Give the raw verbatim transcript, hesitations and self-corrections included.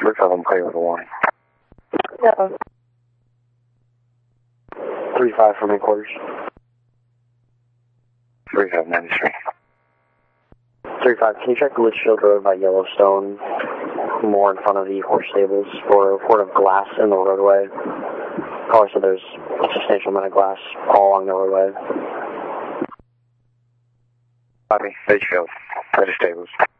Looks like I'm playing with a warning. Yeah. three five from headquarters. three five ninety-three. three five, can you check Litchfield Road by Yellowstone, more in front of the horse stables, for a report of glass in the roadway? Caller said there's a substantial amount of glass all along the roadway. Copy. Litchfield. Ready stables.